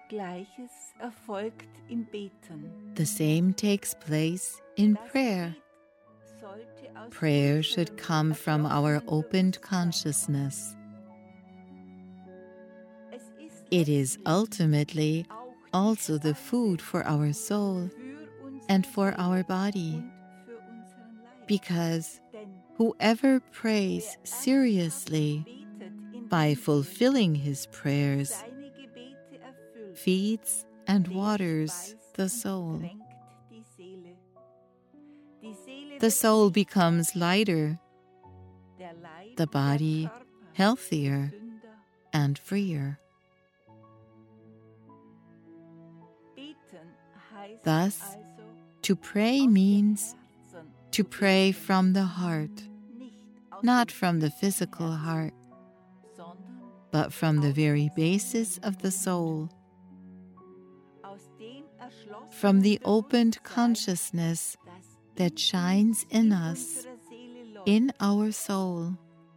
Gleiches erfolgt im Beten. The same takes place in prayer. Prayer should come from our opened consciousness. It is ultimately also the food for our soul and for our body, because whoever prays seriously by fulfilling his prayers feeds and waters the soul. The soul becomes lighter, the body healthier and freer. Thus, to pray means to pray from the heart, not from the physical heart, but from the very basis of the soul, from the opened consciousness that shines in us, in our soul.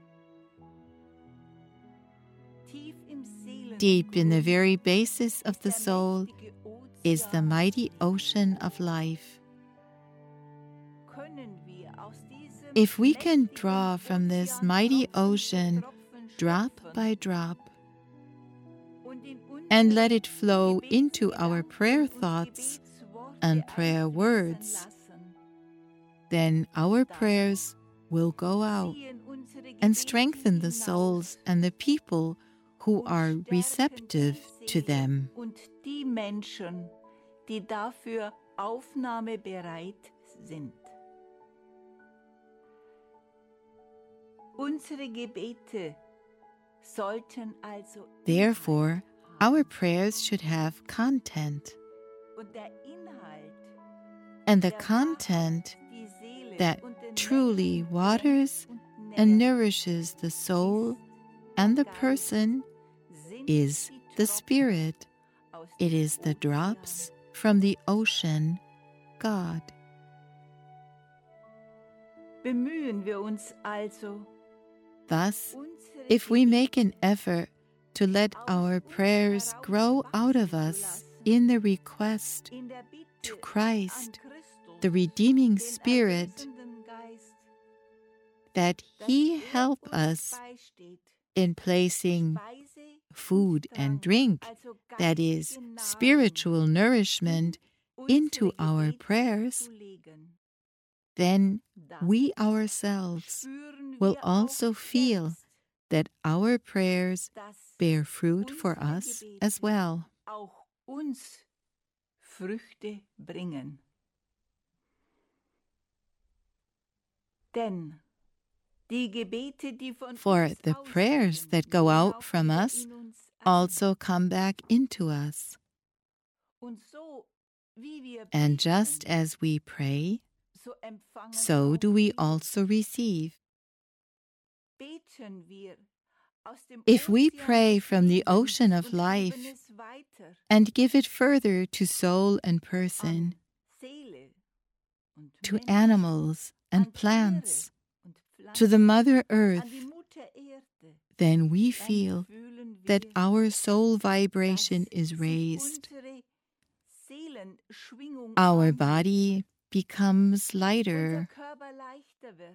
Deep in the very basis of the soul is the mighty ocean of life. If we can draw from this mighty ocean drop by drop and let it flow into our prayer thoughts and prayer words, then our prayers will go out and strengthen the souls and the people who are receptive to them. Und die Menschen, die dafür aufnahmebereit sind. Unsere Gebete sollten also Therefore, our prayers should have content, und der Inhalt, and the content that truly waters and nourishes the soul and the person is the Spirit. It is the drops from the ocean, God. Bemühen wir uns also, Thus, if we make an effort to let our prayers grow out of us in the request in der Bitte to an Christ, Christus, the redeeming den Spirit, erlösenden Geist, that dass He er help uns us beisteht, in placing Speise food and Trank, drink, also that is, geistige Nahrung, spiritual nourishment, into unsere our Gebete prayers, zu legen. then Dann we ourselves spüren will wir also auch feel selbst, that our prayers dass bear fruit for unsere us Gebete as well. auch uns Früchte bringen. Denn die Gebete, die von For uns the ausgehen, prayers that go gehen out auch from wieder us in uns ein. also come back into us. Und so, wie wir And just beten, as we pray, so empfangen so auch do we wir. also receive. Beten wir aus dem If we Ozean pray des from the Lebens ocean of und geben life es weiter and give it further to soul and an person, Seele und to Mensch, animals an and plants, Tiere und to the Pflanzen, Mother an Earth, die Mutter Erde, then we dann feel fühlen that wir, our soul dass vibration is sich raised. unsere Seelenschwingung Our anhebt, body becomes unser lighter. Körper leichter wird.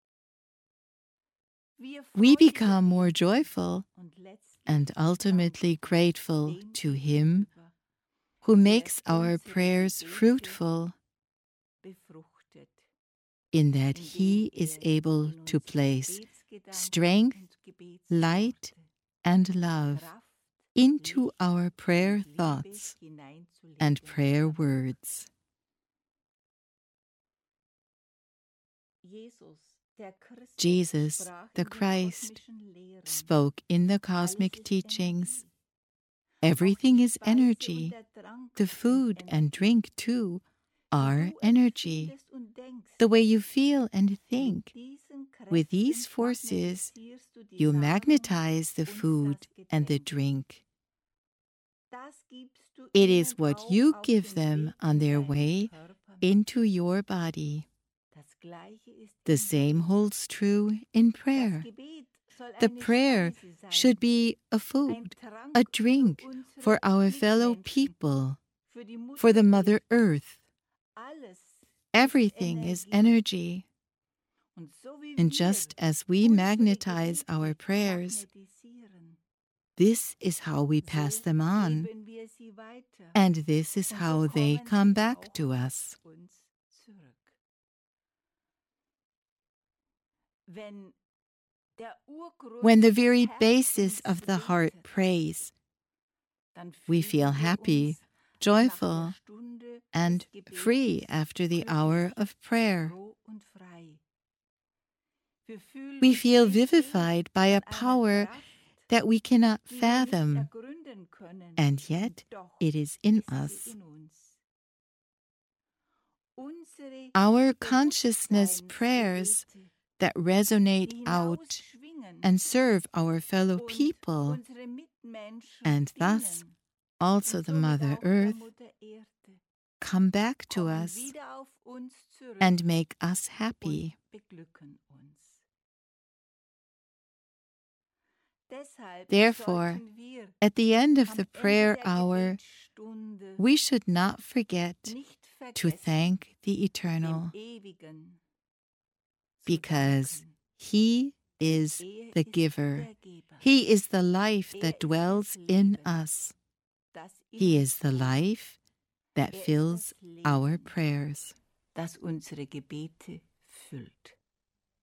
Wir We freuen become uns more joyful und letztlich and ultimately dankbar grateful dem to Him gegenüber, who der makes our unsere prayers Gebete fruitful, befruchtet, in that indem He is able in to unsere place Gebetsgedanken strength, und light, Gebetsworte and love Kraft, into Licht our prayer und Liebe thoughts hineinzulegen and prayer vermag. words. Jesus, sprach the in den Christ, kosmischen Lehren, spoke in the alles cosmic ist teachings. Energie. Everything Auch die is Speise und energy. der Trank The sind food and Energie. drink, too, Wie are du energy. empfindest und denkst, The way you feel and think. mit diesen With Kräften these forces, magnetisierst du die you Nahrung magnetize the und food das and the Getränk. drink. Das gibst du It ihnen is what auch you auf give den them Weg on in their deinen way Körper mit. into your body. Das Gleiche ist The im same Gebet. holds true in Das prayer. Gebet the prayer should be a food, a drink for our fellow people, for the Mother Earth. Everything is energy. And just as we magnetize our prayers, this is how we pass them on, and this is how they come back to us. When the very basis of the heart prays, we feel happy, joyful, and free after the hour of prayer. We feel vivified by a power that we cannot fathom, and yet it is in us. Our consciousness prayers that resonate out and serve our fellow people, and thus also the Mother Earth, come back to us and make us happy. Therefore, at the end of the prayer hour, we should not forget to thank the Eternal, because He is the giver. He is the life that dwells in us. He is the life that fills our prayers. Das unsere Gebete füllt.